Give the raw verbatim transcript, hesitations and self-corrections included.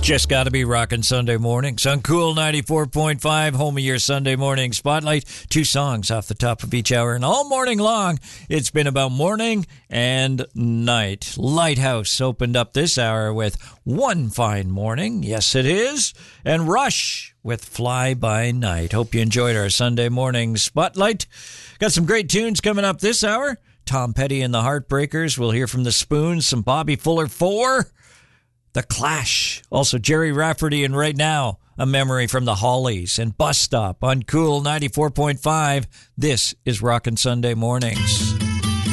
Just got to be rocking Sunday mornings on Cool ninety-four point five, home of your Sunday morning spotlight. Two songs off the top of each hour, and all morning long, it's been about morning and night. Lighthouse opened up this hour with One Fine Morning, yes it is, and Rush with Fly By Night. Hope you enjoyed our Sunday morning spotlight. Got some great tunes coming up this hour. Tom Petty and the Heartbreakers. We'll hear from the Spoons, some Bobby Fuller four. The Clash, also Jerry Rafferty, and right now, a memory from the Hollies and Bus Stop on Cool ninety-four point five. This is Rockin' Sunday Mornings.